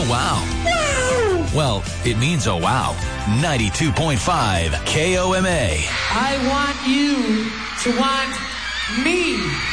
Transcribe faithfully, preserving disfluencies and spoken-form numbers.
Oh, wow. Wow. Well, it means oh, wow. ninety-two point five K O M A. I want you to want me.